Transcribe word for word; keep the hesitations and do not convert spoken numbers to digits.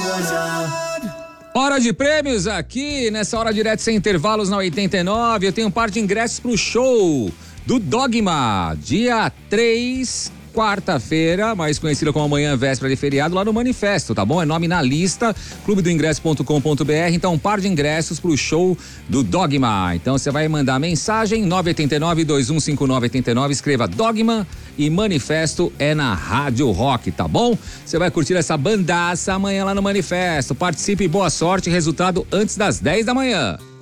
Hora de prêmios aqui, nessa hora direto sem intervalos na oitenta e nove. Eu tenho um par de ingressos pro show do Dogma, dia três, quarta-feira, mais conhecida como amanhã, véspera de feriado, lá no Manifesto, tá bom? É nome na lista, clube do ingresso ponto com ponto b r. Então, um par de ingressos pro show do Dogma. Então, você vai mandar mensagem nove oito nove, dois um cinco nove oito nove, escreva Dogma e Manifesto é na Rádio Rock, tá bom? Você vai curtir essa bandaça amanhã lá no Manifesto. Participe, boa sorte, resultado antes das dez da manhã.